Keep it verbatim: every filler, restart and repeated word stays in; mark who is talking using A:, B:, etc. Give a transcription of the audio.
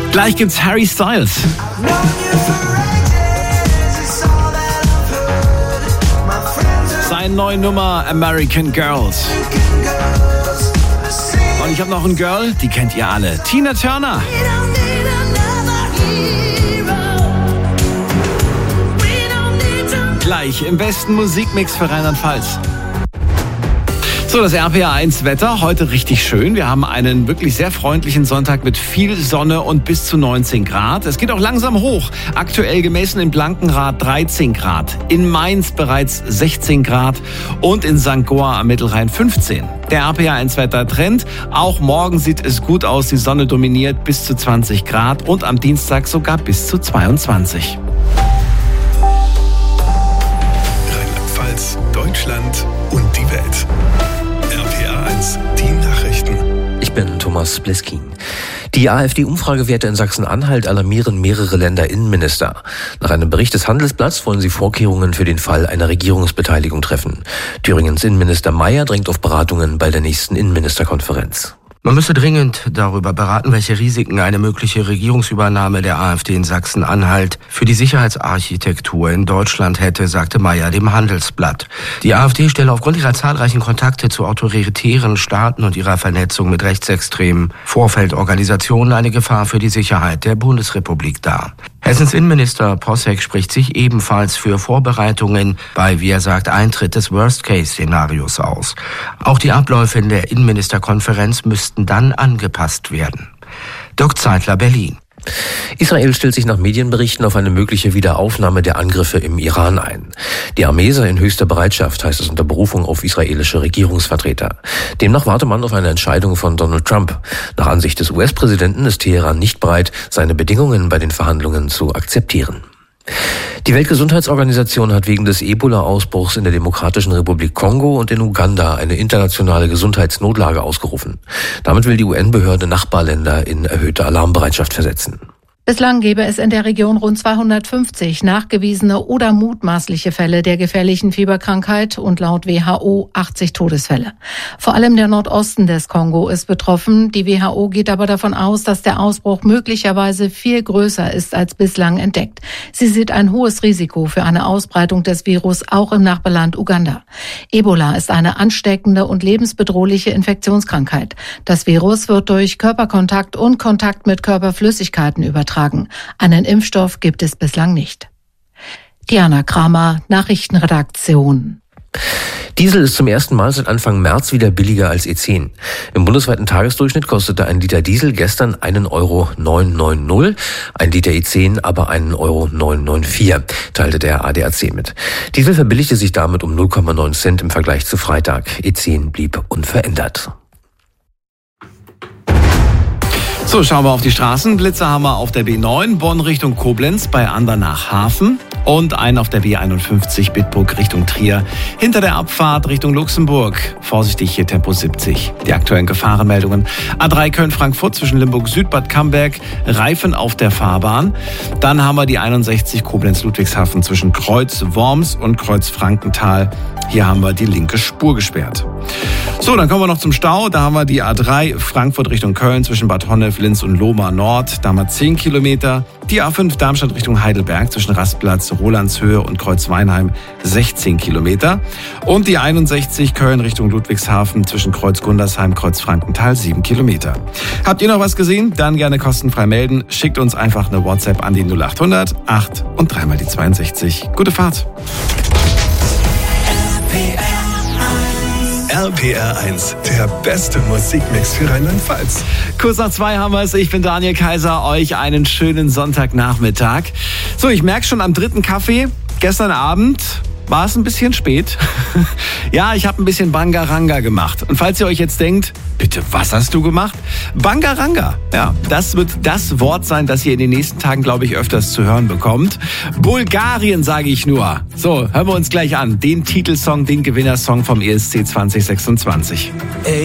A: Gleich gibt's Harry Styles. Seine neue Nummer American Girls. Und ich habe noch ein Girl, die kennt ihr alle. Tina Turner. Gleich im besten Musikmix für Rheinland-Pfalz. So, das R P R eins Wetter, heute richtig schön. Wir haben einen wirklich sehr freundlichen Sonntag mit viel Sonne und bis zu neunzehn Grad. Es geht auch langsam hoch. Aktuell gemessen in Blankenrath dreizehn Grad, in Mainz bereits sechzehn Grad und in Sankt Goar am Mittelrhein fünfzehn. Der R P R eins Wetter-Trend. Auch morgen sieht es gut aus. Die Sonne dominiert bis zu zwanzig Grad und am Dienstag sogar bis zu zweiundzwanzig.
B: Rheinland-Pfalz, Deutschland und die Welt. R P R eins, die Nachrichten.
C: Ich bin Thomas Bleskin. Die AfD-Umfragewerte in Sachsen-Anhalt alarmieren mehrere Länderinnenminister. Nach einem Bericht des Handelsblatts wollen sie Vorkehrungen für den Fall einer Regierungsbeteiligung treffen. Thüringens Innenminister Mayer drängt auf Beratungen bei der nächsten Innenministerkonferenz.
D: Man müsse dringend darüber beraten, welche Risiken eine mögliche Regierungsübernahme der AfD in Sachsen-Anhalt für die Sicherheitsarchitektur in Deutschland hätte, sagte Mayer dem Handelsblatt. Die AfD stelle aufgrund ihrer zahlreichen Kontakte zu autoritären Staaten und ihrer Vernetzung mit rechtsextremen Vorfeldorganisationen eine Gefahr für die Sicherheit der Bundesrepublik dar. Hessens Innenminister Posseck spricht sich ebenfalls für Vorbereitungen bei, wie er sagt, Eintritt des Worst-Case-Szenarios aus. Auch die Abläufe in der Innenministerkonferenz müssten dann angepasst werden. Dirk Zeitler, Berlin.
C: Israel stellt sich nach Medienberichten auf eine mögliche Wiederaufnahme der Angriffe im Iran ein. Die Armee sei in höchster Bereitschaft, heißt es unter Berufung auf israelische Regierungsvertreter. Demnach warte man auf eine Entscheidung von Donald Trump. Nach Ansicht des U S-Präsidenten ist Teheran nicht bereit, seine Bedingungen bei den Verhandlungen zu akzeptieren. Die Weltgesundheitsorganisation hat wegen des Ebola-Ausbruchs in der Demokratischen Republik Kongo und in Uganda eine internationale Gesundheitsnotlage ausgerufen. Damit will die U N-Behörde Nachbarländer in erhöhte Alarmbereitschaft versetzen.
E: Bislang gäbe es in der Region rund zweihundertfünfzig nachgewiesene oder mutmaßliche Fälle der gefährlichen Fieberkrankheit und laut W H O achtzig Todesfälle. Vor allem der Nordosten des Kongo ist betroffen. Die W H O geht aber davon aus, dass der Ausbruch möglicherweise viel größer ist als bislang entdeckt. Sie sieht ein hohes Risiko für eine Ausbreitung des Virus auch im Nachbarland Uganda. Ebola ist eine ansteckende und lebensbedrohliche Infektionskrankheit. Das Virus wird durch Körperkontakt und Kontakt mit Körperflüssigkeiten übertragen. Einen Impfstoff gibt es bislang nicht. Diana Kramer, Nachrichtenredaktion.
C: Diesel ist zum ersten Mal seit Anfang März wieder billiger als E zehn. Im bundesweiten Tagesdurchschnitt kostete ein Liter Diesel gestern einen Euro neunhundertneunzig, ein Liter E zehn aber einen Euro neunhundervierundneunzig, teilte der A D A C mit. Diesel verbilligte sich damit um null Komma neun Cent im Vergleich zu Freitag. E zehn blieb unverändert.
A: So, schauen wir auf die Straßen. Blitze haben wir auf der B neun, Bonn Richtung Koblenz bei Andernach-Hafen und einen auf der B einundfünfzig, Bitburg Richtung Trier. Hinter der Abfahrt Richtung Luxemburg. Vorsichtig, hier Tempo siebzig. Die aktuellen Gefahrenmeldungen. A drei Köln-Frankfurt zwischen Limburg Süd, Bad Camberg, Reifen auf der Fahrbahn. Dann haben wir die einundsechzig Koblenz-Ludwigshafen zwischen Kreuz Worms und Kreuz Frankenthal. Hier haben wir die linke Spur gesperrt. So, dann kommen wir noch zum Stau. Da haben wir die A drei Frankfurt Richtung Köln zwischen Bad Honnef, Linz und Lohmar Nord. Da haben wir zehn Kilometer. Die A fünf Darmstadt Richtung Heidelberg zwischen Rastplatz, Rolandshöhe und Kreuz-Weinheim sechzehn Kilometer. Und die einundsechzig Köln Richtung Ludwigshafen zwischen Kreuz-Gundersheim, Kreuz-Frankenthal sieben Kilometer. Habt ihr noch was gesehen? Dann gerne kostenfrei melden. Schickt uns einfach eine WhatsApp an die null achthundert acht und dreimal die zweiundsechzig. Gute Fahrt.
B: R P R eins, der beste Musikmix für Rheinland-Pfalz.
A: Kurz nach zwei haben wir es. Ich bin Daniel Kaiser. Euch einen schönen Sonntagnachmittag. So, ich merke schon am dritten Kaffee. Gestern Abend war es ein bisschen spät. Ja, ich habe ein bisschen Bangaranga gemacht. Und falls ihr euch jetzt denkt, bitte, was hast du gemacht? Bangaranga. Ja, das wird das Wort sein, das ihr in den nächsten Tagen, glaube ich, öfters zu hören bekommt. Bulgarien, sage ich nur. So, hören wir uns gleich an. Den Titelsong, den Gewinnersong vom E S C zwanzig sechsundzwanzig.
F: Ey.